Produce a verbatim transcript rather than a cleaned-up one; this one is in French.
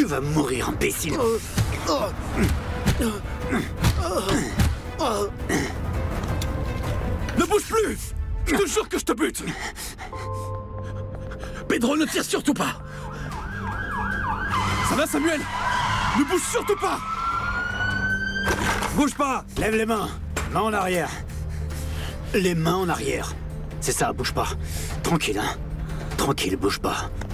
vas mourir, imbécile. Ne bouge plus! Je te jure que je te bute! Pedro, ne tire surtout pas! Ça va, Samuel? Ne bouge surtout pas! Bouge pas! Lève les mains. Mains en arrière. Les mains en arrière. C'est ça, bouge pas. Tranquille, hein? Tranquille, bouge pas.